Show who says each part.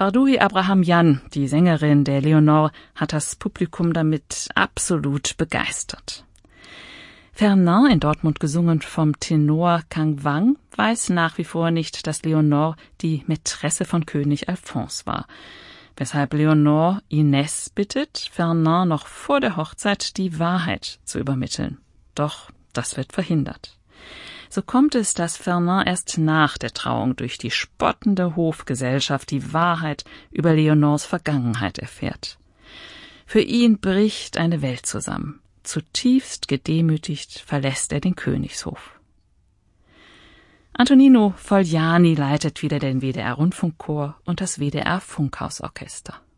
Speaker 1: Barduhi Abrahamian, die Sängerin der Leonore, hat das Publikum damit absolut begeistert. Fernand, in Dortmund gesungen vom Tenor Kang Wang, weiß nach wie vor nicht, dass Leonore die Mätresse von König Alphonse war. Weshalb Leonore Inès bittet, Fernand noch vor der Hochzeit die Wahrheit zu übermitteln. Doch das wird verhindert. So kommt es, dass Fernand erst nach der Trauung durch die spottende Hofgesellschaft die Wahrheit über Leonores Vergangenheit erfährt. Für ihn bricht eine Welt zusammen. Zutiefst gedemütigt verlässt er den Königshof. Antonino Fogliani leitet wieder den WDR-Rundfunkchor und das WDR-Funkhausorchester.